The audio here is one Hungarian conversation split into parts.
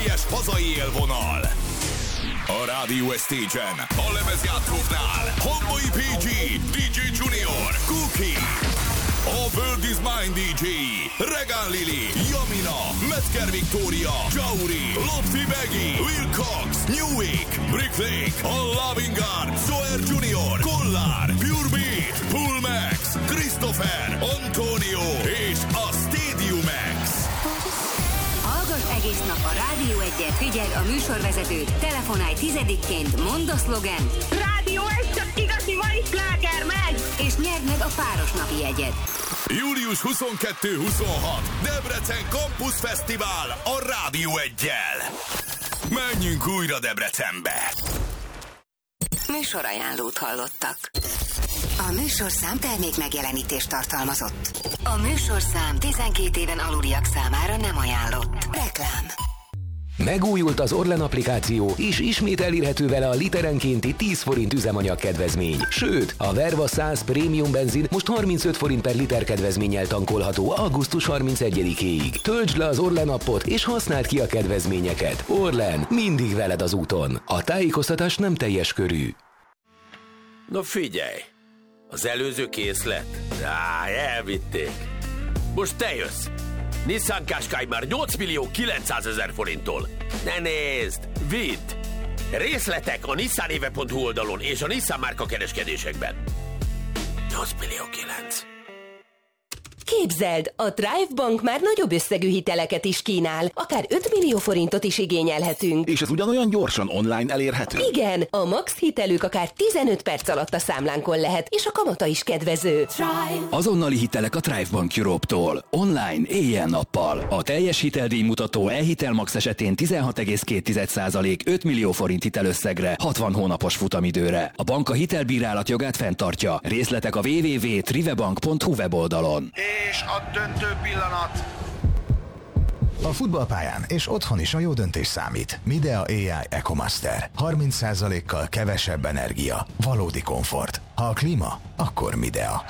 teljes hazai élvonal. A Rádió Stage-en, a lemezjátszóknál Homboy PG, DJ Junior, Cookie, a World is Mine DJ, Regán Lili, Jamina, Metzger Victoria, Jauri, Lopsi Beggy, Will Cox, New Week, Brick Lake, a Loving Guard, Zoer Junior, Kollár, Pure Beat, Pull Max, Christopher, Antonio és a Stadium X. Hallgass egész nap a Rádió 1-et, figyeld a műsorvezetőt, telefonálj 10-ként, mondd a szlogent. Rádió 1, csak igazi mai sláger megy! És nyerd meg a páros napi jegyet. Július 22-26, Debrecen Campus Fesztivál a Rádió 1-jel. Menjünk újra Debrecenbe! Műsorajánlót hallottak. A műsorszám termék megjelenítést tartalmazott. A műsorszám 12 éven aluliak számára nem ajánlott. Reklám. Megújult az Orlen applikáció, és ismét elérhető vele a literenkénti 10 forint üzemanyag kedvezmény. Sőt, a Verva 100 prémium benzin most 35 forint per liter kedvezménnyel tankolható augusztus 31-éig. Töltsd le az Orlen appot, és használd ki a kedvezményeket. Orlen, mindig veled az úton. A tájékoztatás nem teljes körű. No figyelj, az előző készlet? Elvitték. Most te jössz. Nissan Qashqai már 8 millió 900 000 forinttól. Ne nézd, vidd! Részletek a nissanéve.hu oldalon és a Nissan márka kereskedésekben. 8 millió 9. Képzeld, a Thrive Bank már nagyobb összegű hiteleket is kínál, akár 5 millió forintot is igényelhetünk. És ez ugyanolyan gyorsan online elérhető? Igen, a max hitelük akár 15 perc alatt a számlánkon lehet, és a kamata is kedvező. Thrive. Azonnali hitelek a Thrive Bank Europe-tól. Online, éjjel-nappal. A teljes hiteldíjmutató e-hitel max esetén 16,2% 5 millió forint hitelösszegre, 60 hónapos futamidőre. A bank a hitelbírálat jogát fenntartja. Részletek a www.trivebank.hu weboldalon. És a döntő pillanat. A futballpályán és otthon is a jó döntés számít. Midea AI EcoMaster. 30%-kal kevesebb energia. Valódi komfort. Ha a klíma, akkor Midea.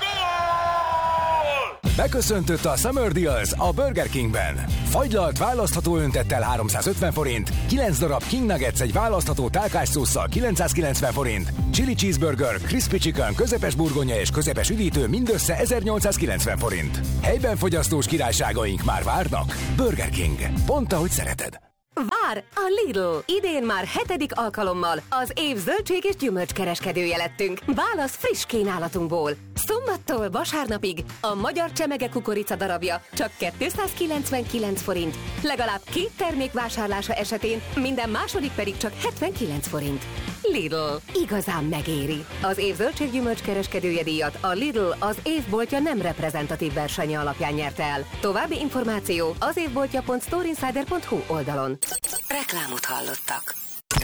Beköszöntött a Summer Deals a Burger Kingben. Fagylalt választható öntettel 350 forint, 9 darab King Nuggets egy választható tálkásszósszal 990 forint, Chili Cheeseburger, Crispy Chicken, közepes burgonya és közepes üdítő mindössze 1890 forint. Helyben fogyasztós királyságaink már várnak. Burger King. Pont ahogy szereted. Vár a Lidl! Idén már 7. alkalommal az év zöldség és gyümölcs kereskedője lettünk. Válasz friss kínálatunkból. Szombattól vasárnapig a magyar csemege kukorica darabja csak 299 forint. Legalább 2 termék vásárlása esetén minden második pedig csak 79 forint. Lidl. Igazán megéri. Az év zöldség-gyümölcs kereskedője díjat a Lidl az évboltja nem reprezentatív versenye alapján nyerte el. További információ az évboltja.storeinsider.hu oldalon. Reklámot hallottak.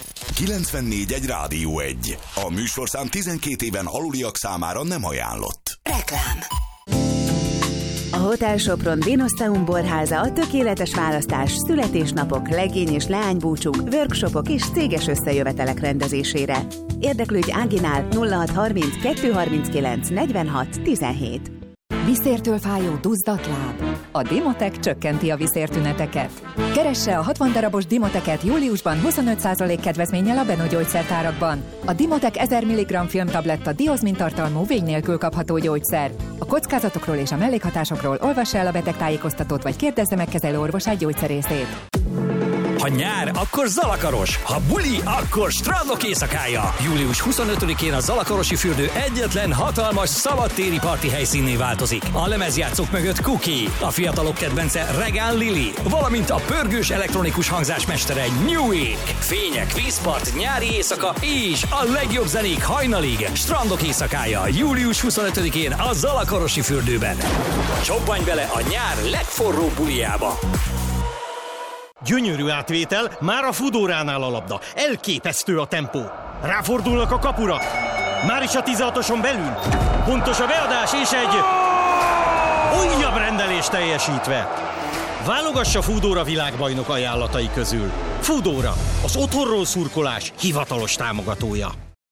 94.1 Rádió 1. A műsorszám 12 éven aluliak számára nem ajánlott. Reklám. A Hotel Sopron Dinoszteum borháza a tökéletes választás születésnapok, legény és leánybúcsúk, workshopok és céges összejövetelek rendezésére. Érdeklődj Áginál 0630 239 46 17. Viszértől fájó duzzadt láb. A Dimotek csökkenti a viszértüneteket. Keresse a 60 darabos Dimoteket júliusban 25% kedvezménnyel a Beno gyógyszertárakban. A Dimotek 1000 mg filmtabletta diozmin tartalmú vény nélkül kapható gyógyszer. A kockázatokról és a mellékhatásokról olvassa el a betegtájékoztatót vagy kérdezze meg kezelőorvosát gyógyszerészét. Ha nyár, akkor Zalakaros, ha buli, akkor strandok éjszakája. Július 25-én a Zalakarosi fürdő egyetlen hatalmas szabadtéri parti helyszínné változik. A lemezjátszók mögött Cookie, a fiatalok kedvence Regán Lili, valamint a pörgős elektronikus hangzásmestere New Week. Fények, vízpart, nyári éjszaka és a legjobb zenék hajnalig. Strandok éjszakája július 25-én a Zalakarosi fürdőben. Csobbanj bele a nyár legforróbb bulijába. Gyönyörű átvétel, már a Foodóránál a labda. Elképesztő a tempó. Ráfordulnak a kapura. Már is a 16-oson belül. Pontos a beadás és egy újabb rendelés teljesítve. Válogassa Foodóra világbajnok ajánlatai közül. Foodóra, az otthonról szurkolás hivatalos támogatója.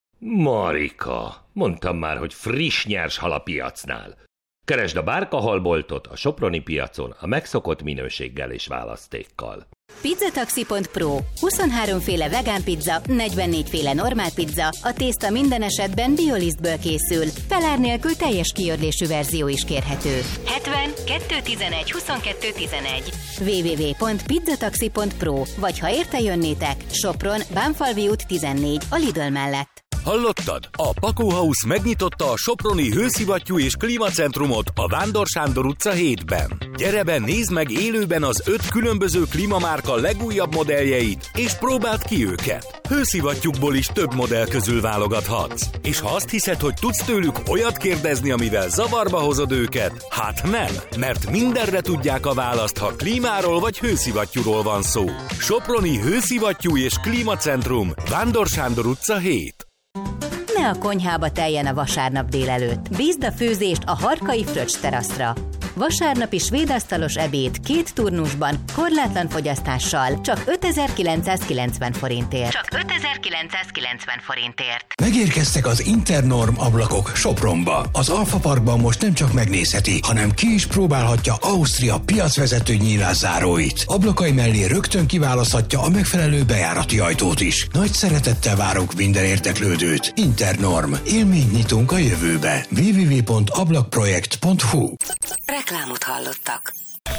Marika, mondtam már, hogy friss nyers hal a piacnál. Keresd a Bárka halboltot a soproni piacon a megszokott minőséggel és választékkal. Pizzataxi.pro. 23 féle vegán pizza, 44 féle normál pizza, a tészta minden esetben biolisztből készül. Felár nélkül teljes kiörlésű verzió is kérhető. 70 211 22 11 www.pizzataxi.pro. Vagy ha érte jönnétek, Sopron, Bánfalvi út 14, a Lidl mellett. Hallottad? A Pakó House megnyitotta a soproni hőszivattyú és klímacentrumot a Vándor Sándor utca 7-ben. Gyere be, nézd meg élőben az 5 különböző klímamárka legújabb modelljeit, és próbáld ki őket. Hőszivattyúkból is több modell közül válogathatsz. És ha azt hiszed, hogy tudsz tőlük olyat kérdezni, amivel zavarba hozod őket, hát nem, mert mindenre tudják a választ, ha klímáról vagy hőszivattyúról van szó. Soproni hőszivattyú és klímacentrum, Vándor Sándor utca 7. Ne a konyhába teljen a vasárnap délelőtt. Bízd a főzést a Harkai Fröccs teraszra. Vasárnapi svédasztalos ebéd 2 turnusban, korlátlan fogyasztással, csak 5990 forintért. Csak 5990 forintért. Megérkeztek az Internorm ablakok Sopronba. Az Alfa Parkban most nem csak megnézheti, hanem ki is próbálhatja Ausztria piacvezető nyílászáróit. Ablakai mellé rögtön kiválaszthatja a megfelelő bejárati ajtót is. Nagy szeretettel várunk minden érdeklődőt. Internorm. Élményt nyitunk a jövőbe. www.ablakprojekt.hu. Reklámot hallottak.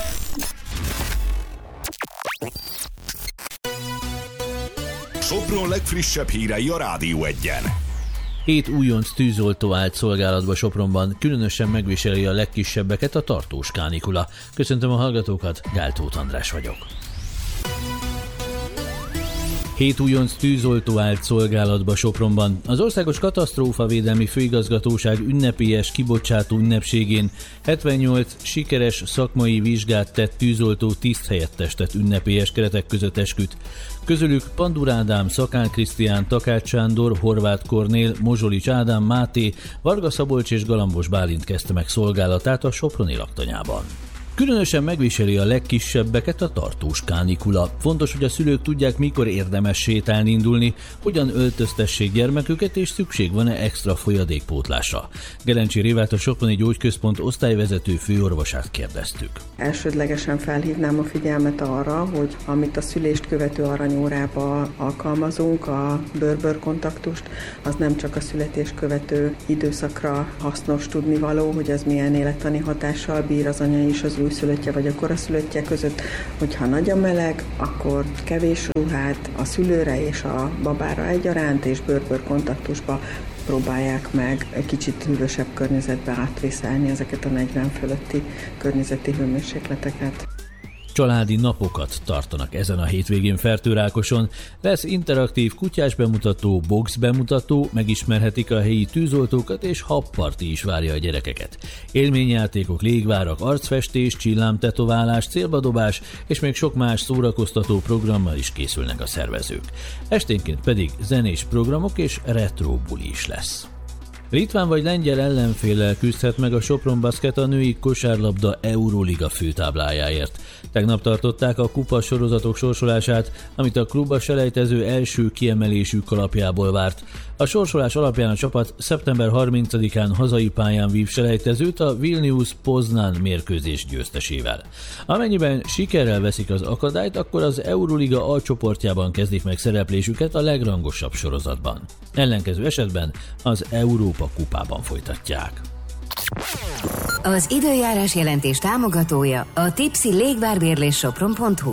Sopron legfrissebb hírei a Rádió 1-en. 7 újonc tűzoltó állt szolgálatba Sopronban, különösen megviseli a legkisebbeket a tartós kánikula. Köszöntöm a hallgatókat, Gál Tóth András vagyok. 7 újonc tűzoltó állt szolgálatba Sopronban. Az Országos Katasztrófavédelmi Főigazgatóság ünnepélyes kibocsátó ünnepségén 78 sikeres szakmai vizsgát tett tűzoltó tiszthelyettestet ünnepélyes keretek között esküdt. Közülük Pandur Ádám, Szakán Krisztián, Takács Sándor, Horváth Kornél, Mozsolics Ádám, Máté, Varga Szabolcs és Galambos Bálint kezdte meg szolgálatát a soproni laktanyában. Különösen megviseli a legkisebbeket a tartós kánikula. Fontos, hogy a szülők tudják, mikor érdemes sétálni indulni, hogyan öltöztessék gyermeküket, és szükség van-e extra folyadékpótlásra. Gerencsi Révát, a Soproni Gyógyközpont osztályvezető főorvosát kérdeztük. Elsődlegesen felhívnám a figyelmet arra, hogy amit a szülést követő aranyórába alkalmazunk, a bőr-bőr kontaktust, az nem csak a születést követő időszakra hasznos tudnivaló, hogy ez milyen élettani hatással bír az anya és az újszülöttje vagy a koraszülöttje között, hogyha nagy a meleg, akkor kevés ruhát a szülőre és a babára egyaránt, és bőr-bőr kontaktusba próbálják meg egy kicsit hűvösebb környezetbe átvészelni ezeket a 40 fölötti környezeti hőmérsékleteket. Családi napokat tartanak ezen a hétvégén Fertőrákoson. Lesz interaktív kutyás bemutató, box bemutató, megismerhetik a helyi tűzoltókat, és habparti is várja a gyerekeket. Élményjátékok, légvárak, arcfestés, csillámtetoválás, célbadobás és még sok más szórakoztató programmal is készülnek a szervezők. Esténként pedig zenés programok és retro buli is lesz. Litván vagy lengyel ellenféllel küzdhet meg a Sopron Basket a női kosárlabda Euróliga főtáblájáért. Tegnap tartották a kupa sorozatok sorsolását, amit a klub a selejtező első kiemelésű kalapjából várt. A sorsolás alapján a csapat szeptember 30-án hazai pályán vív selejtezőt a Vilnius Poznan mérkőzés győztesével. Amennyiben sikerrel veszik az akadályt, akkor az Euróliga alcsoportjában kezdik meg szereplésüket a legrangosabb sorozatban. Ellenkező esetben az Európa kupában folytatják. Az időjárás jelentés támogatója a Tipsy légvárbérlés Sopron.hu.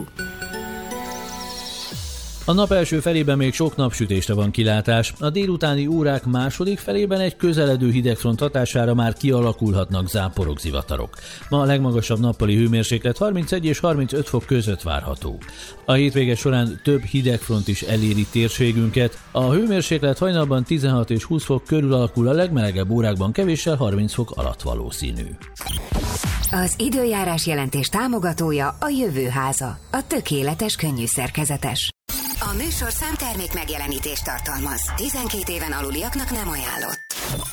A nap első felében még sok napsütésre van kilátás, a délutáni órák második felében egy közeledő hidegfront hatására már kialakulhatnak záporok, zivatarok. Ma a legmagasabb nappali hőmérséklet 31 és 35 fok között várható. A hétvége során több hidegfront is eléri térségünket, a hőmérséklet hajnalban 16 és 20 fok körül alakul, a legmelegebb órákban kevéssel 30 fok alatt valószínű. Az időjárás jelentés támogatója a Jövőháza, a tökéletes könnyű szerkezetes. A műsor számtermék megjelenítést tartalmaz. 12 éven aluliaknak nem ajánlott.